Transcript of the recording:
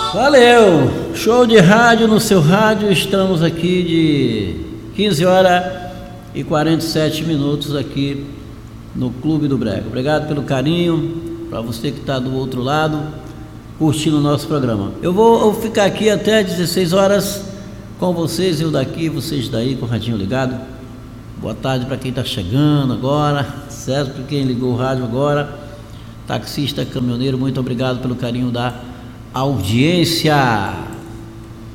Valeu! Show de rádio no seu rádio. Estamos aqui de 15 horas e 47 minutos aqui no Clube do Brega. Obrigado pelo carinho, para você que está do outro lado, curtindo o nosso programa. Eu vou ficar aqui até 16 horas com vocês, eu daqui, vocês daí, com o radinho ligado. Boa tarde para quem está chegando agora, certo? Para quem ligou o rádio agora, taxista, caminhoneiro, muito obrigado pelo carinho da audiência.